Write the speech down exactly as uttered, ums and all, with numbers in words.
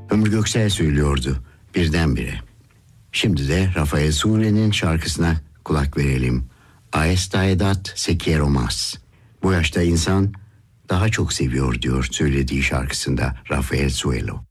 Ömür Göksel söylüyordu birdenbire. Şimdi de Rafael Sure'nin şarkısına kulak verelim. A esta edad se quiero más. Bu yaşta insan daha çok seviyor diyor söylediği şarkısında Rafael Suelo.